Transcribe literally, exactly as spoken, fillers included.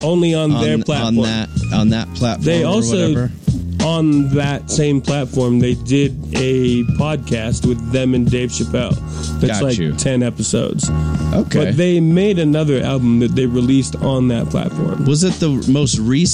only on, on their platform. On that, on that platform They or also, whatever? on that same platform, they did a podcast with them and Dave Chappelle. That's Got like you. ten episodes. Okay. But they made another album that they released on that platform. Was it the most recent?